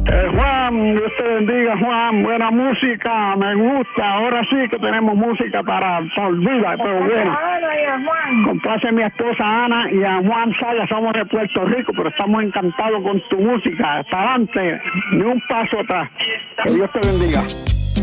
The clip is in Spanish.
Juan, Dios te bendiga, Juan. Buena música, me gusta. Ahora sí que tenemos música para olvidar, pero bueno. Complace a mi esposa Ana y a Juan Saya, somos de Puerto Rico, pero estamos encantados con tu música. Para adelante, ni un paso atrás. Que Dios te bendiga.